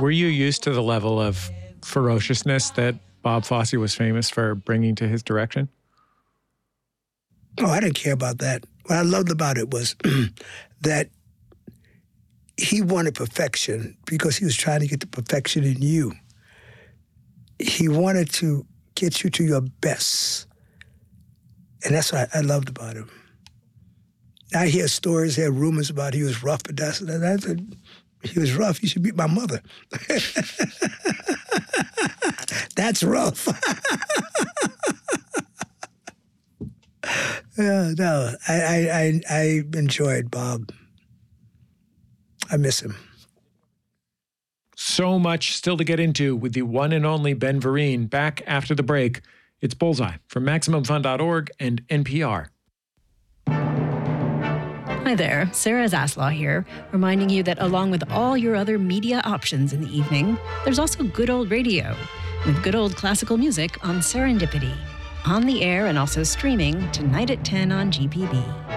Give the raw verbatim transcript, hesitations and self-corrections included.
Were you used to the level of ferociousness that Bob Fosse was famous for bringing to his direction? Oh, I didn't care about that. What I loved about it was that he wanted perfection because he was trying to get the perfection in you. He wanted to get you to your best. And that's what I, I loved about him. I hear stories, I hear rumors about he was rough, but that's, that's a, he was rough. He should beat my mother. That's rough. Yeah, no, I, I, I, I enjoyed Bob. I miss him. So much still to get into with the one and only Ben Vereen. Back after the break. It's Bullseye from Maximum Fun dot org and N P R. Hi there, Sarah Zaslaw here, reminding you that along with all your other media options in the evening, there's also good old radio with good old classical music on Serendipity. On the air and also streaming tonight at ten on G P B.